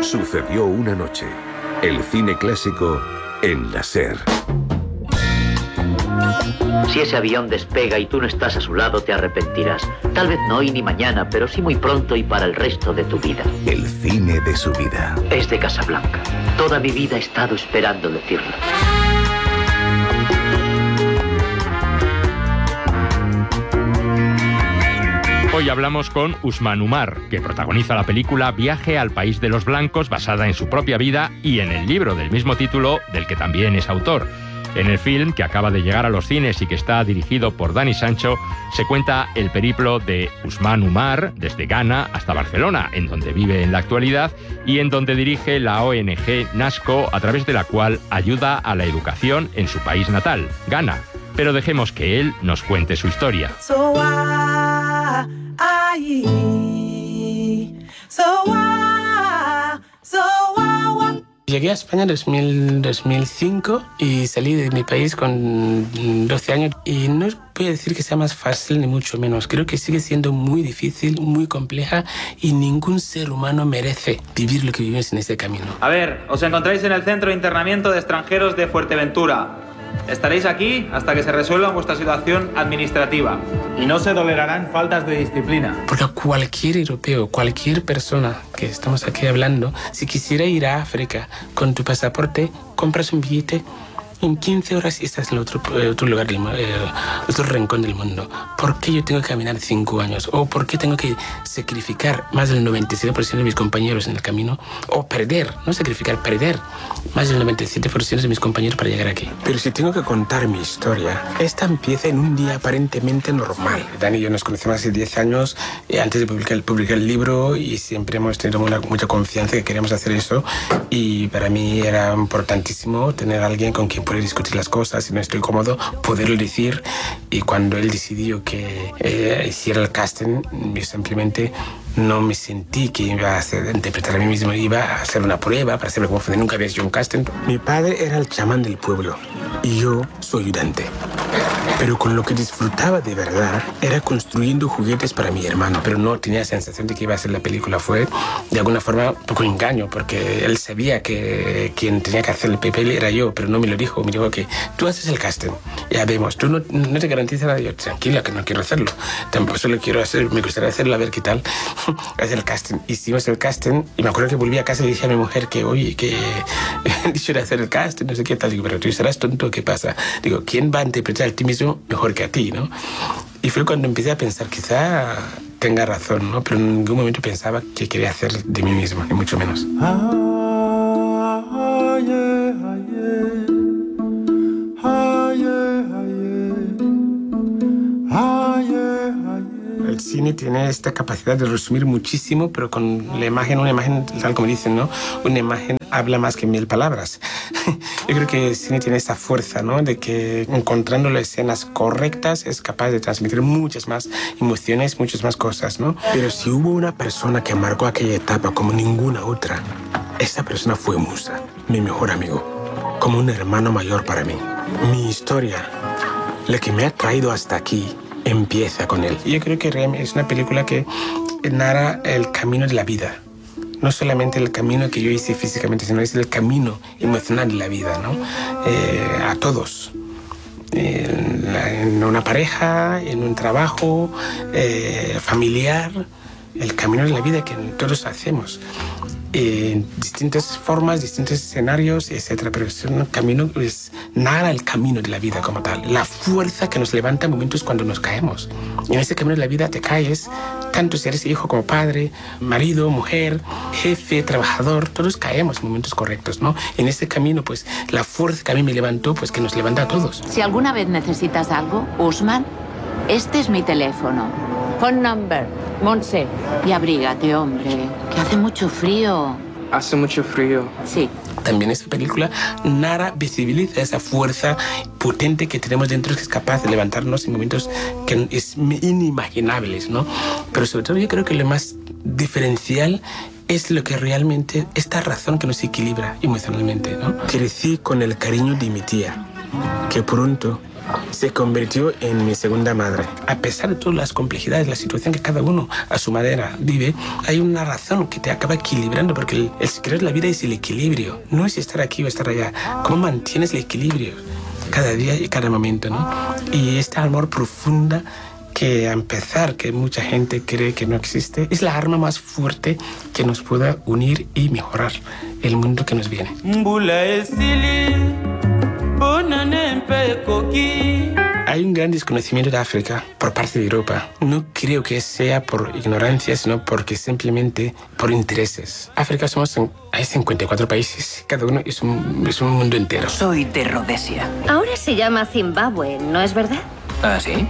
Sucedió una noche. El cine clásico en la SER. Si ese avión despega y tú no estás a su lado, te arrepentirás. Tal vez no hoy ni mañana, pero sí muy pronto y para el resto de tu vida. El cine de su vida. Es de Casablanca. Toda mi vida he estado esperando decirlo. Hoy hablamos con Usman Umar, que protagoniza la película Viaje al País de los Blancos, basada en su propia vida y en el libro del mismo título, del que también es autor. En el film, que acaba de llegar a los cines y que está dirigido por Dani Sancho, se cuenta el periplo de Usman Umar desde Ghana hasta Barcelona, en donde vive en la actualidad y en donde dirige la ONG NASCO, a través de la cual ayuda a la educación en su país natal, Ghana. Pero dejemos que él nos cuente su historia. Llegué a España en 2005 y salí de mi país con 12 años. Y no voy a decir que sea más fácil ni mucho menos. Creo que sigue siendo muy difícil, muy compleja y ningún ser humano merece vivir lo que vivimos en este camino. A ver, os encontráis en el Centro de Internamiento de Extranjeros de Fuerteventura. Estaréis aquí hasta que se resuelva vuestra situación administrativa. Y no se tolerarán faltas de disciplina. Porque cualquier europeo, cualquier persona que estamos aquí hablando, si quisiera ir a África con tu pasaporte, compras un billete, en 15 horas estás en otro lugar, otro rincón del mundo. ¿Por qué yo tengo que caminar 5 años? ¿O por qué tengo que sacrificar más del 97% de mis compañeros en el camino? O perder, no sacrificar, perder más del 97% de mis compañeros para llegar aquí. Pero si tengo que contar mi historia, esta empieza en un día aparentemente normal. Dani y yo nos conocemos hace 10 años, antes de publicar el libro, y siempre hemos tenido mucha confianza que queríamos hacer eso. Y para mí era importantísimo tener a alguien con quien poder discutir las cosas. Si no estoy cómodo, poderlo decir. Y cuando él decidió que hiciera el casting, yo simplemente no me sentí que iba a interpretar a mí mismo. Iba a hacer una prueba para saber cómo fue. Nunca había hecho un casting. Mi padre era el chamán del pueblo y yo su ayudante. Pero con lo que disfrutaba de verdad era construyendo juguetes para mi hermano. Pero no tenía sensación de que iba a ser la película. Fue de alguna forma un poco engaño, porque él sabía que quien tenía que hacer el papel era yo, pero no me lo dijo. Me dijo que tú haces el casting, ya vemos. Tú no te garantizas nada. Yo, tranquila, que no quiero hacerlo. Tampoco solo quiero hacer, me gustaría hacerlo, a ver qué tal. Hacer el casting. Hicimos el casting y me acuerdo que volví a casa y dije a mi mujer que, oye, que he dicho de hacer el casting, no sé qué tal. Digo, pero tú serás tonto, ¿qué pasa? Digo, ¿quién va a interpretar a ti mismo mejor que a ti, ¿no? Y fue cuando empecé a pensar, quizá tenga razón, ¿no? Pero en ningún momento pensaba que quería hacer de mí mismo, ni mucho menos. El cine tiene esta capacidad de resumir muchísimo, pero con la imagen, una imagen, tal como dicen, ¿no? Una imagen habla más que 1000 palabras. Yo creo que el cine tiene esta fuerza, ¿no? De que encontrando las escenas correctas es capaz de transmitir muchas más emociones, muchas más cosas, ¿no? Pero si hubo una persona que marcó aquella etapa como ninguna otra, esa persona fue Musa, mi mejor amigo, como un hermano mayor para mí. Mi historia, la que me ha traído hasta aquí, empieza con él. Yo creo que es una película que narra el camino de la vida. No solamente el camino que yo hice físicamente, sino es el camino emocional de la vida, ¿no? A todos. En una pareja, en un trabajo familiar, el camino de la vida que todos hacemos. En distintas formas, distintos escenarios, etc. Pero es un camino, narra el camino de la vida como tal. La fuerza que nos levanta en momentos cuando nos caemos. Y en ese camino de la vida te caes, tanto si eres hijo como padre, marido, mujer, jefe, trabajador, todos caemos en momentos correctos, ¿no? En ese camino, pues, la fuerza que a mí me levantó, pues, que nos levanta a todos. Si alguna vez necesitas algo, Usman, este es mi teléfono. Phone number, Montse. Y abrígate, hombre, que hace mucho frío. Hace mucho frío. Sí. También esta película narra, visibiliza esa fuerza potente que tenemos dentro, que es capaz de levantarnos en momentos que es inimaginables, ¿no? Pero sobre todo yo creo que lo más diferencial es lo que realmente, esta razón que nos equilibra emocionalmente, ¿no? Crecí con el cariño de mi tía, que pronto Se convirtió en mi segunda madre. A pesar de todas las complejidades, la situación que cada uno a su manera vive, hay una razón que te acaba equilibrando, porque el secreto de la vida es el equilibrio. No es estar aquí o estar allá. ¿Cómo mantienes el equilibrio cada día y cada momento, ¿no? Y este amor profunda que a empezar, que mucha gente cree que no existe, es la arma más fuerte que nos pueda unir y mejorar el mundo que nos viene. Hay un gran desconocimiento de África por parte de Europa. No creo que sea por ignorancia, sino porque simplemente por intereses. África hay 54 países, cada uno es un mundo entero. Soy de Rhodesia. Ahora se llama Zimbabue, ¿no es verdad? ¿Ah, sí?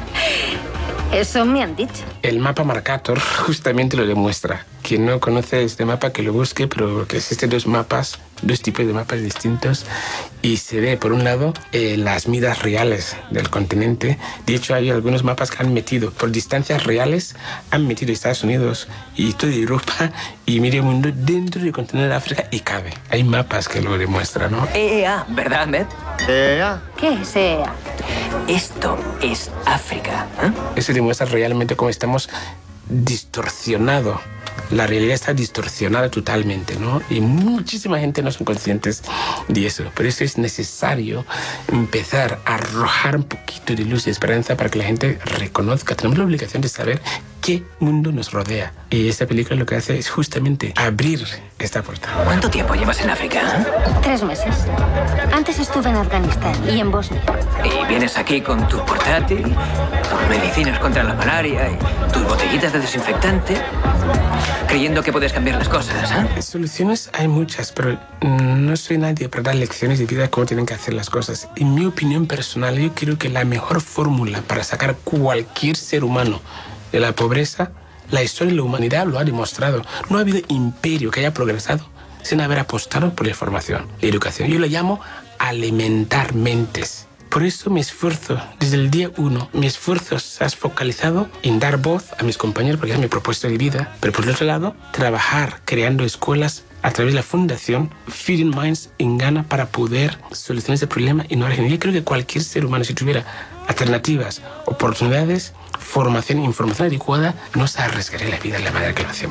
Eso me han dicho. El mapa Mercator justamente lo demuestra. Quien no conoce este mapa que lo busque, pero que existen dos tipos de mapas distintos, y se ve por un lado las medidas reales del continente. De hecho, hay algunos mapas que han metido por distancias reales, han metido Estados Unidos y toda Europa y medio mundo dentro del continente de África y cabe. Hay mapas que lo demuestran, ¿no? EEA, ¿verdad, Ahmed? EEA. ¿Qué es EEA? Esto es África. Eso demuestra realmente cómo estamos distorsionados. La realidad está distorsionada totalmente, ¿no? Y muchísima gente no son conscientes de eso. Por eso es necesario empezar a arrojar un poquito de luz y esperanza para que la gente reconozca. Tenemos la obligación de saber qué mundo nos rodea. Y esta película lo que hace es justamente abrir esta puerta. ¿Cuánto tiempo llevas en África? 3 meses. Antes estuve en Afganistán y en Bosnia. Y vienes aquí con tu portátil, tus medicinas contra la malaria y tus botellitas de desinfectante, creyendo que puedes cambiar las cosas, ¿eh? Soluciones hay muchas, pero no soy nadie para dar lecciones de vida de cómo tienen que hacer las cosas. En mi opinión personal, yo creo que la mejor fórmula para sacar cualquier ser humano de la pobreza, la historia de la humanidad lo ha demostrado. No ha habido imperio que haya progresado sin haber apostado por la información, la educación. Yo lo llamo alimentar mentes. Por eso mi esfuerzo, desde el día 1, mi esfuerzo se ha focalizado en dar voz a mis compañeros, porque es mi propuesta de vida. Pero por el otro lado, trabajar creando escuelas a través de la fundación Feeding Minds en Ghana para poder solucionar ese problema y no origen. Yo creo que cualquier ser humano, si tuviera alternativas, oportunidades, formación e información adecuada, no se arriesgaría la vida de la manera que lo hacemos.